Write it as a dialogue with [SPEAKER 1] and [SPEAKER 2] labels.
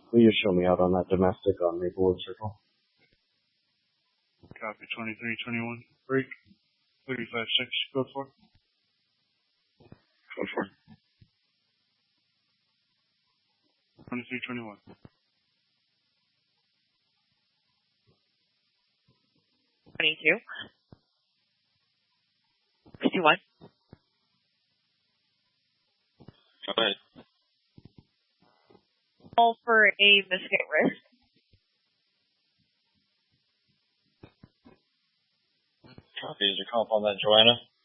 [SPEAKER 1] Will you show me out on that domestic on Maplewood Circle?
[SPEAKER 2] Copy. 2321. Break. 356. Code 4.
[SPEAKER 3] Code 4.
[SPEAKER 2] 2321.
[SPEAKER 4] 22. 61.
[SPEAKER 3] Go ahead.
[SPEAKER 4] Call for a misfit wrist.
[SPEAKER 3] Copy. Is your comp on that, Joanna?